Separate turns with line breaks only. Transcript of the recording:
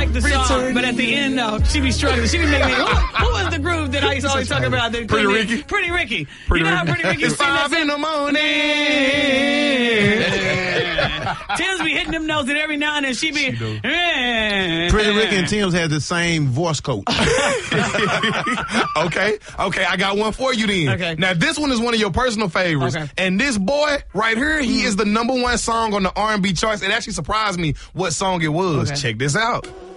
like the song, but at the end, no, she be struggling. She be making me. What was the groove that I used to always talk about?
Pretty Ricky.
Pretty Ricky. You know how Pretty Ricky
It's 5 in the morning.
Tim's be hitting them notes, and every now and then she be.
Pretty Ricky and Tim's had the same voice coach.
Okay, I got one for you then.
Okay.
Now, this one is one of your personal favorites.
Okay.
And this boy right here, he is the #1 song on the R&B charts. It actually surprised me what song it was.
Okay.
Check this out.